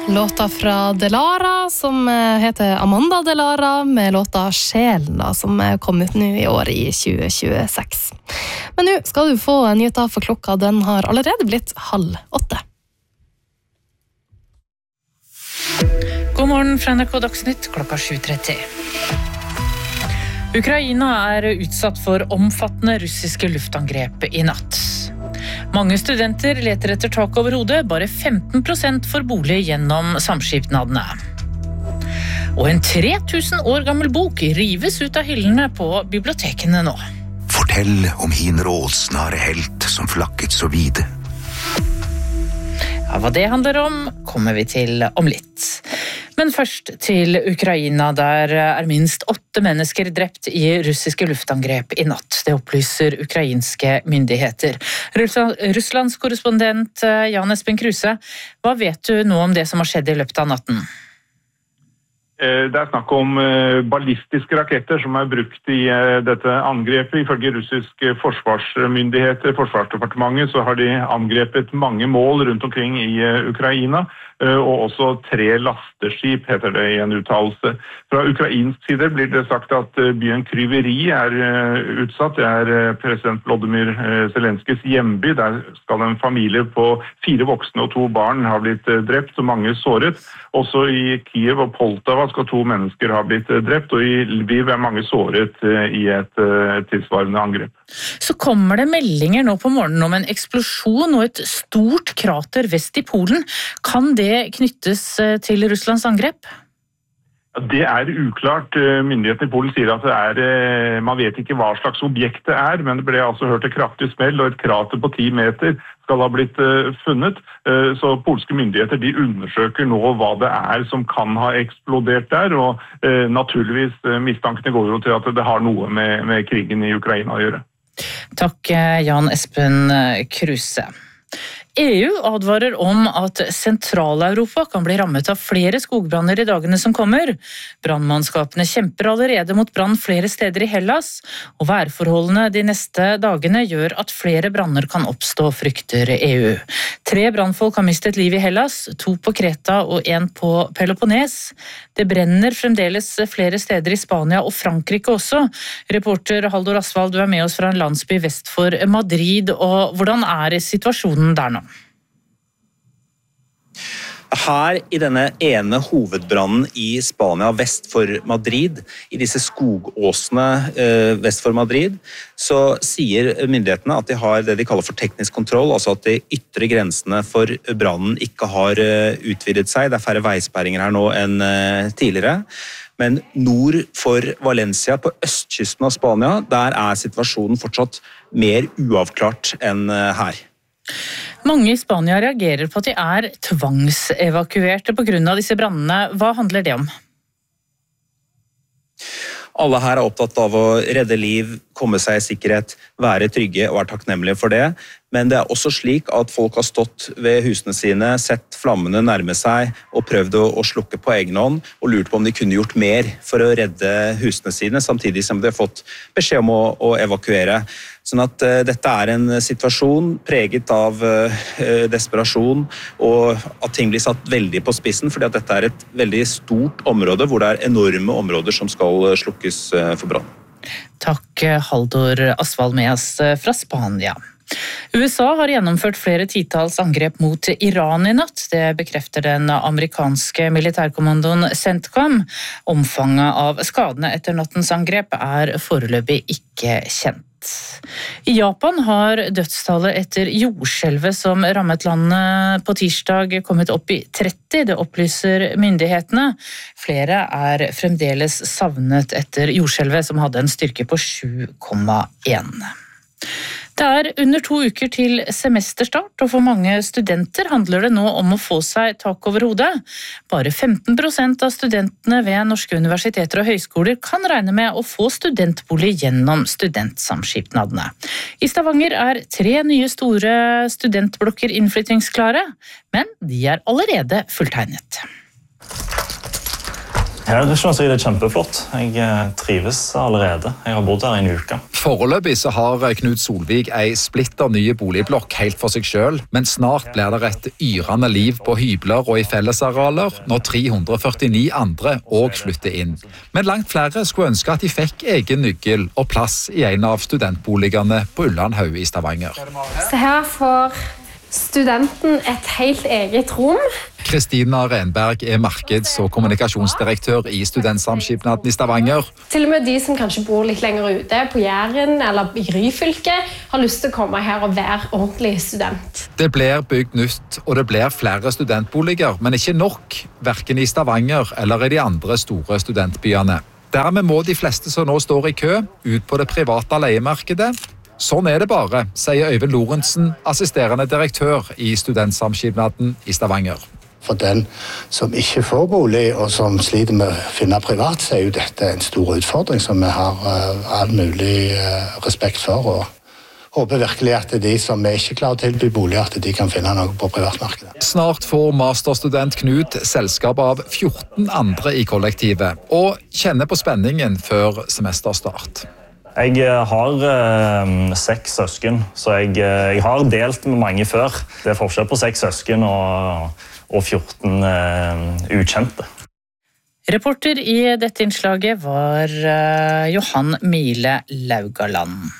Låta fra Delara, som heter Amanda Delara, med låta Sjelen, som kom ut nå i år i 2026. Men nå skal du få nyheter for klokka, den har allerede blitt 7:30. God morgen fra NRK Dagsnytt, klokka 7:30. Ukraina er utsatt for omfattende russiske luftangrep i natt. Mange studenter leter etter tak over hodet, bare 15% får bolig gjennom samskipnadene. Og en 3000 år gammel bok rives ut av hyllene på bibliotekene nå. Fortell om hin rådsnare helt som flakket så vide. Ja, hva det handler om, kommer vi til om litt. Men først til Ukraina, der er minst 8 mennesker drept i russiske luftangrep i natt. Det opplyser ukrainske myndigheter. Russlands korrespondent Jan Espen Kruse, hva vet du nå om det som har skjedd i løpet av natten? Det er snakk om ballistiske raketter som er brukt i dette angrepet. Ifølge russiske forsvarsmyndigheter, Forsvarsdepartementet, så har de angrepet mange mål rundt omkring i Ukraina, og også 3 lasteskip, heter det i en uttalelse. Fra ukrainsk side blir det sagt at byen Kryveri er utsatt. Det er president Volodymyr Zelenskys hjemby. Der skal en familie på 4 voksne og 2 barn ha blitt drept, og mange såret. Også i Kiev og Poltava skal 2 mennesker ha blitt drept, og i Lviv er mange såret i et tilsvarende angrep. Så kommer det meldinger nå på morgenen om en eksplosjon og et stort krater vest i Polen. Kan det knyttes til Russlands angrep? Det er uklart. Myndighetene i Polen sier at man vet ikke hva slags objekt det er, men det ble altså hørt et kraftig smell, og et krater på 10 meter skal ha blitt funnet. Så polske myndigheter de undersøker nå hva det er som kan ha eksplodert der, og naturligvis mistankene går jo til at det har noe med krigen i Ukraina å gjøre. Takk, Jan Espen Kruse. EU advarer om at Sentral-Europa kan bli rammet av flere skogbranner i dagene som kommer. Brannmannskapene kjemper allerede mot brann flere steder i Hellas, og værforholdene de neste dagene gjør at flere branner kan oppstå, frykter EU. 3 brannfolk har mistet liv i Hellas, 2 på Kreta og 1 på Peloponnes. Det brenner fremdeles flere steder i Spania og Frankrike også. Reporter Haldor Asvald, du er med oss fra en landsby vest for Madrid, og hvordan er situasjonen der nå? Her i denne ene hovedbrannen i Spania vest for Madrid, i disse skogåsene vest for Madrid, så sier myndighetene at de har det de kaller for teknisk kontroll, altså at de ytre grensene for brannen ikke har utvidet seg. Det er færre veisperringer her nå enn tidligere. Men nord for Valencia, på østkysten av Spania, der er situasjonen fortsatt mer uavklart enn her. Mange i Spania reagerer på at de er tvangsevakuerte på grunn av disse brannene. Hva handler det om? Alle her er opptatt av å redde liv, komme seg i sikkerhet, være trygge og er takknemlige for det. Men det er også slik at folk har stått ved husene sine, sett flammene nærme seg og prøvd å slukke på egen hånd og lurt på om de kunne gjort mer for å redde husene sine, samtidig som de har fått beskjed om å evakuere. Sånn at dette er en situasjon preget av desperasjon og at ting blir satt veldig på spissen, fordi at dette er et veldig stort område hvor det er enorme områder som skal slukkes for brann. Takk, Haldor Asvald med oss fra Spania. USA har gjennomført flere titalls angrep mot Iran i natt. Det bekrefter den amerikanske militærkommandoen CENTCOM. Omfanget av skadene etter nattens angrep er foreløpig ikke kjent. I Japan har dødstallet etter jordskjelvet som rammet landet på tirsdag kommet opp i 30, det opplyser myndighetene. Flere er fremdeles savnet etter jordskjelvet som hadde en styrke på 7,1. Det er under 2 uker til semesterstart, og for mange studenter handler det nå om å få seg tak over hodet. Bare 15% av studentene ved norske universiteter og høyskoler kan regne med å få studentbolig gjennom studentsamskipnadene. I Stavanger er 3 nye store studentblokker innflyttingsklare, men de er allerede fulltegnet. Her synes jeg det kjempeflott. Jeg trives allerede. Jeg har bodd her en uke. Foreløpig så har Knut Solvik en splitter nye boligblokk helt for seg selv, men snart blir det et yrende liv på hybler og i fellesarealer når 349 andre også flytter inn. Men langt flere skulle ønske at de fikk egen nøkkel og plass i en av studentboligene på Ullandhaug i Stavanger. Så her får studenten et helt eget rom. Kristina Renberg er markeds- og kommunikasjonsdirektør i Studentsamskipnaden i Stavanger. Til og med de som kanskje bor litt lenger ute på Jæren eller i Ryfylke har lyst til å komme her og være ordentlig student. Det blir bygd nytt, og det blir flere studentboliger, men ikke nok, hverken i Stavanger eller i de andre store studentbyene. Dermed må de fleste som nå står i kø ut på det private leiemarkedet. Sånn er det bare, sier Øyvind Lorentzen, assisterende direktør i Studentsamskipnaden i Stavanger. For den som ikke får bolig og som sliter med å finne privat, så er jo dette en stor utfordring som vi har all mulig respekt for. Og håper virkelig at de som er ikke klarer å tilby bolig, at de kan finne noe på privatmarkedet. Snart får masterstudent Knut selskap av 14 andre i kollektivet, og kjenner på spenningen før semesterstart. Jeg har 6 søsken, så jeg har delt med mange før. Det er forskjell på 6 søsken og 14 ukjente. Reporter i dette innslaget var Johan Mile Laugaland.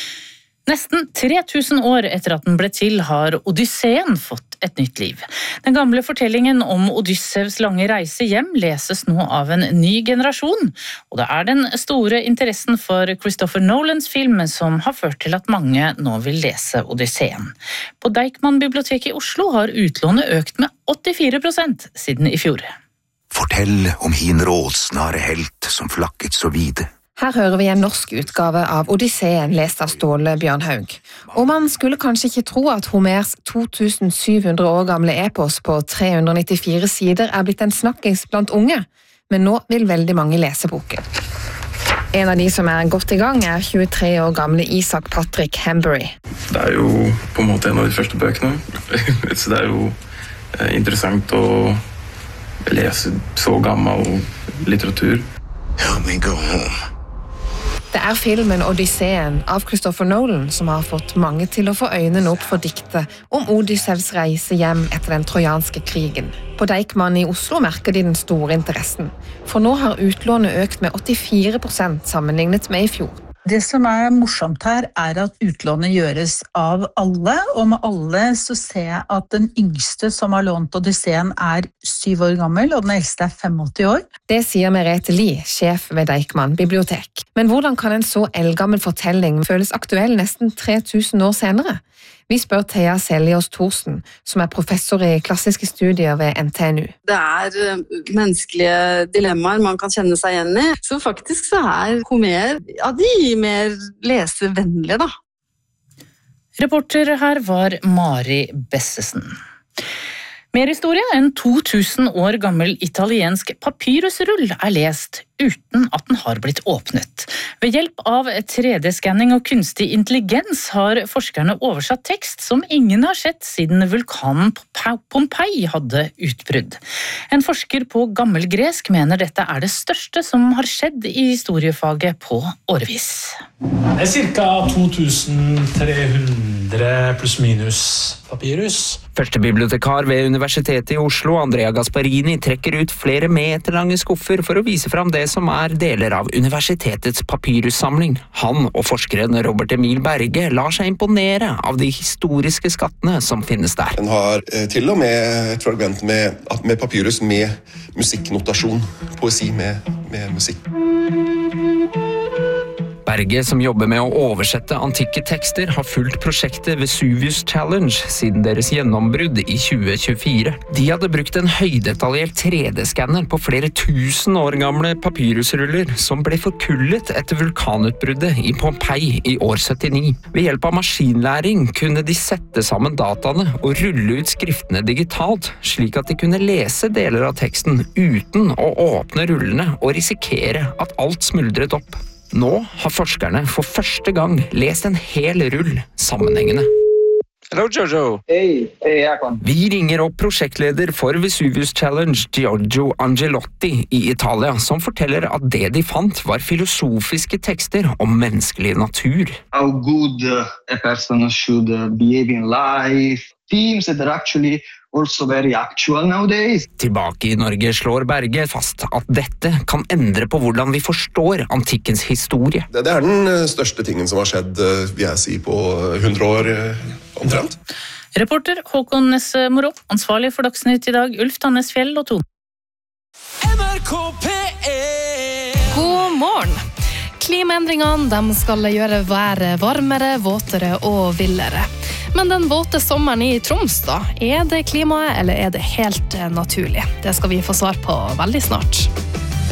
Nesten 3000 år etter at den ble til, har Odysseen fått et nytt liv. Den gamle fortellingen om Odyssevs lange reise hjem leses nå av en ny generasjon, og det er den store interessen for Christopher Nolans film som har ført til at mange nå vil lese Odysseen. På Deichman-biblioteket i Oslo har utlånet økt med 84% siden i fjor. Fortell om hin rådsnare helt som flakket så vide. Her hører vi en norsk utgave av Odysseen lest av Ståle Bjørnhaug. Og man skulle kanskje ikke tro at Homers 2700 år gamle epos på 394 sider er blitt en snakkis blant unge, men nå vil veldig mange lese boken. En av de som er godt i gang er 23 år gamle Isak Patrick Hambury. Det er jo på en måte en av de første bøkene, så det er jo interessant å lese så gammel litteratur. Help me go home. Det er filmen Odysseen av Christopher Nolan som har fått mange til å få øynene opp for diktet om Odyssevs reise hjem etter den trojanske krigen. På Deichman i Oslo merker de den store interessen, for nå har utlånet økt med 84% sammenlignet med i fjor. Det som er morsomt her er at utlånet gjøres av alle, og med alle så ser jeg at den yngste som har lånt Odysseen er 7 år gammel, og den eldste er 85 år. Det sier Merete Lie, sjef ved Deichman bibliotek. Men hvordan kan en så eldgammel fortelling føles aktuell nesten 3000 år senere? Vi spør Thea Seljås Thorsen, som er professor i klassiske studier ved NTNU. Det er menneskelige dilemmaer man kan kjenne seg igjen i. Så faktisk så er Homer av de mer lesevennlige, da. Reporter her var Mari Bessesen. Mer historie. En 2000 år gammel italiensk papyrusrull er lest uten at den har blitt åpnet. Ved hjelp av 3D-skanning og kunstig intelligens har forskerne oversatt tekst som ingen har sett siden vulkanen Pompeii hadde utbrudd. En forsker på gammelgresk mener dette er det største som har skjedd i historiefaget på årevis. Det er ca. 2300 pluss minus papyrus. Førstebibliotekar ved Universitetet i Oslo, Andrea Gasparini, trekker ut flere meterlange skuffer for å vise fram det som er deler av universitetets papyrussamling. Han og forskeren Robert Emil Berge lar seg imponere av de historiske skattene som finnes der. Den har til og med et fragment med papyrus med musikknotasjon, poesi med musikk. Berge, som jobber med å oversette antikke tekster, har fulgt prosjektet Vesuvius Challenge siden deres gjennombrudd i 2024. De hadde brukt en høydetaljert 3D-skanner på flere tusen år gamle papyrusruller som ble forkullet etter vulkanutbruddet i Pompeii i år 79. Ved hjelp av maskinlæring kunne de sette sammen dataene og rulle ut skriftene digitalt, slik at de kunne lese deler av teksten uten å åpne rullene og risikere at alt smuldret opp. Nå har forskerne for første gang lest en hel rull sammenhengende. Hello, Jojo. Hey, Akon. Vi ringer opp prosjektleder for Vesuvius Challenge, Giorgio Angelotti i Italia, som forteller at det de fant var filosofiske tekster om menneskelig natur. How good a person should behave in life. Themes that are actually also very actual nowadays. Tilbake i Norge slår Berge fast at dette kan endre på hvordan vi forstår antikkens historie. Det er den største tingen som har skjedd, vil jeg si, på 100 år omtrent. Reporter Håkon Nesse Moro, ansvarlig for Dagsnytt i dag, Ulf Tannesfjell og Tone. God morgen! Klimaendringene de skal gjøre været varmere, våtere og villere. Men den våte sommeren i Troms da, er det klimaet eller er det helt naturlig? Det skal vi få svar på veldig snart.